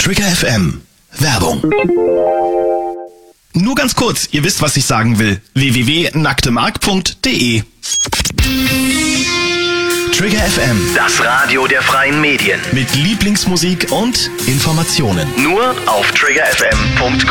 Trigger FM. Werbung. Nur ganz kurz, ihr wisst, was ich sagen will. www.nacktemark.de. Trigger FM. Das Radio der freien Medien. Mit Lieblingsmusik und Informationen. Nur auf triggerfm.com.